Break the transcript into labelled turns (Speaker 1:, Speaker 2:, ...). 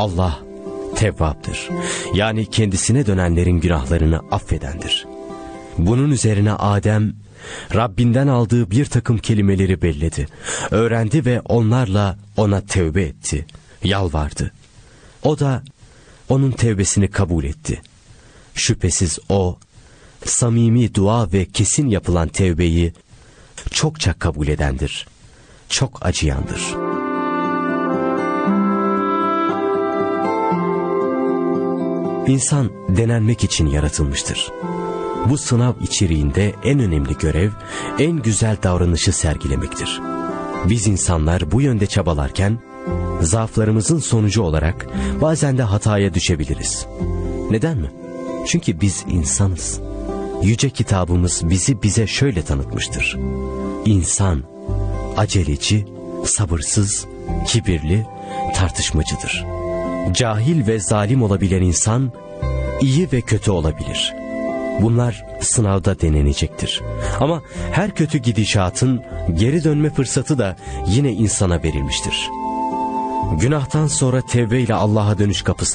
Speaker 1: Allah Tevvap'tır. Yani kendisine dönenlerin günahlarını affedendir. Bunun üzerine Adem, Rabbinden aldığı bir takım kelimeleri belledi. Öğrendi ve onlarla ona tevbe etti. Yalvardı. O da onun tevbesini kabul etti. Şüphesiz o, samimi dua ve kesin yapılan tevbeyi çokça kabul edendir. Çok acıyandır. İnsan denenmek için yaratılmıştır. Bu sınav içeriğinde en önemli görev, en güzel davranışı sergilemektir. Biz insanlar bu yönde çabalarken, zaaflarımızın sonucu olarak bazen de hataya düşebiliriz. Neden mi? Çünkü biz insanız. Yüce kitabımız bize şöyle tanıtmıştır. İnsan, aceleci, sabırsız, kibirli, tartışmacıdır. Cahil ve zalim olabilen insan, iyi ve kötü olabilir. Bunlar sınavda denenecektir. Ama her kötü gidişatın geri dönme fırsatı da yine insana verilmiştir. Günahtan sonra tevbe ile Allah'a dönüş kapısı